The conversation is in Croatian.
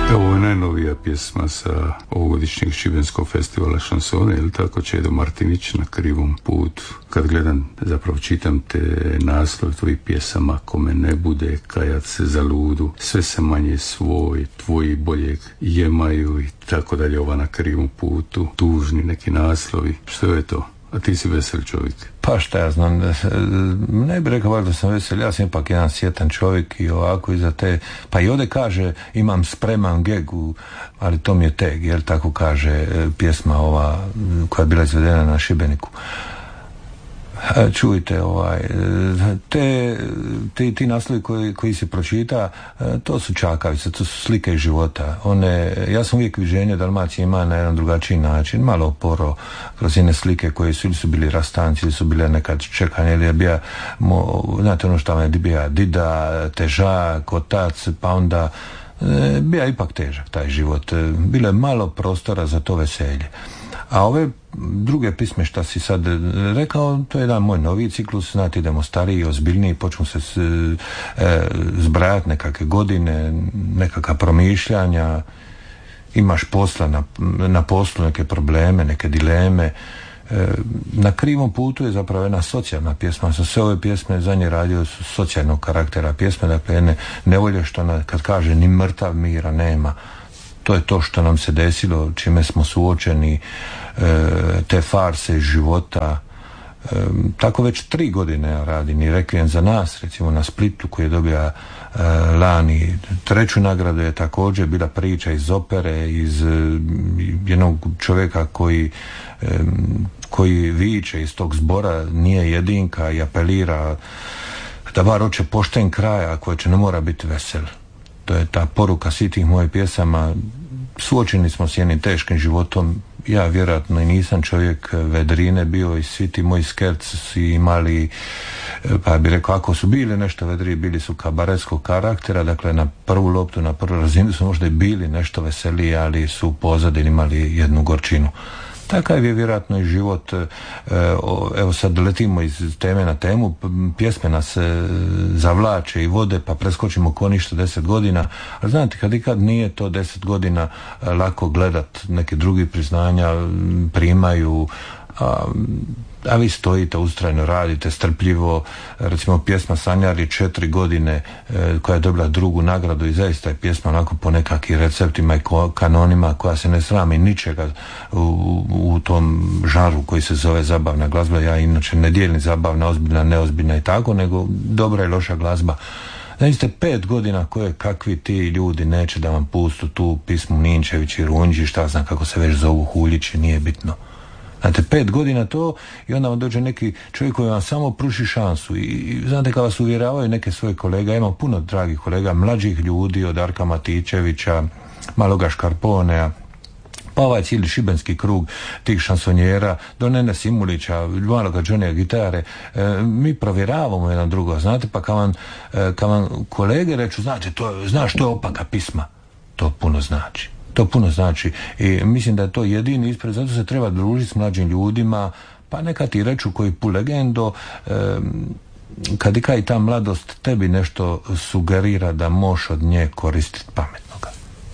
Ovo je najnovija pjesma sa ovogodišnjeg Šibenskog festivala šansone, ili tako, Čedo Martinić, Na krivom putu. Kad gledam, zapravo čitam te naslov tvojih pjesama, Kome ne bude, Kajat se za ludu, Sve se manje svoj, Tvoji boljeg jemaju i tako dalje. Ova Na krivom putu, tužni neki naslovi. Što je to? A ti si vesel čovjek. Pa šta ja znam, ne bih rekao baš da sam vesel, ja sam ipak jedan sjetan čovjek i ovako iza te, pa i ovdje kaže imam spreman gegu, ali to mi je teg, jer tako kaže pjesma ova koja je bila izvedena na Šibeniku. Čujte, ti naslovi koji se pročita, to su čakavice, to su slike iz života. Ja sam uvijek viđenje Dalmacije ima na jedan drugačiji način, malo oporo kroz jedne slike koje su ili su bili rastanci, ili su bile nekad čekanje, ili je bija, znate ono što vam je bija dida, težak, otac, pa onda bija ipak težak taj život. Bilo je malo prostora za to veselje. A ove druge pisme što si sad rekao, to je jedan moj novi ciklus, znate, idemo stariji, ozbiljniji, počnu se zbrajati nekakve godine, nekakva promišljanja, imaš posla na poslu, neke probleme, neke dileme. Na krivom putu je zapravo jedna socijalna pjesma. Sa sve ove pjesme za nje radio su socijalnog karaktera pjesme, dakle jedne nevolje što kad kaže ni mrtav mira nema. To je to što nam se desilo, čime smo suočeni, te farse iz života. Tako već 3 godine radim i Rekvijem za nas, recimo na Splitu, koji je dobio lani 3. nagradu, je također bila priča iz opere, iz jednog čovjeka koji viče iz tog zbora, nije jedinka i apelira da bar hoće pošten kraj, a koji će ne mora biti vesel. To je ta poruka svih tih mojih pjesama. Suočeni smo s jednim teškim životom. Ja vjerojatno i nisam čovjek vedrine bio i svi ti moji skerci su imali, pa bi rekao, ako su bili nešto vedriji, bili su kabaretskog karaktera, dakle na prvu loptu, na prvu razinu su možda i bili nešto veseliji, ali su u pozadini imali jednu gorčinu. Takav je vjerojatno i život. Evo sad letimo iz teme na temu, pjesme nas zavlače i vode, pa preskočimo ko ništa 10 godina, ali znate, kad ikad nije to 10 godina lako gledat, neke drugi priznanja primaju, a vi stojite, ustrajno radite, strpljivo. Recimo pjesma Sanjari 4 godine koja je dobila 2. nagradu i zaista je pjesma onako po nekakvim receptima i kanonima, koja se ne srami ničega u tom žanru koji se zove zabavna glazba. Ja inače ne dijelim zabavna, ozbiljna, neozbiljna i tako, nego dobra i loša glazba. Znači, 5 godina koje kakvi ti ljudi neće da vam pustu tu pismu Ninčević i Runđi, šta znam kako se već zovu, Huljići, nije bitno. Znate, 5 godina to i onda vam dođe neki čovjek koji vam samo pruži šansu i znate, kad vas uvjeravaju neke svoje kolega, imam puno dragih kolega, mlađih ljudi, od Arka Matičevića, Maloga Škarponea, pa ovaj cijeli šibenski krug tih šansonjera, do Nene Simulića, Maloga Johnnyja gitare, mi provjeravamo jedan drugo, znate, pa kad vam kolege reču, znaš to je opaka pisma, to puno znači. To puno znači i mislim da je to jedini ispred, zato se treba družiti s mlađim ljudima, pa neka ti reču koji pu legendo, kad i ta mladost tebi nešto sugerira da možeš od nje koristiti pametnoga.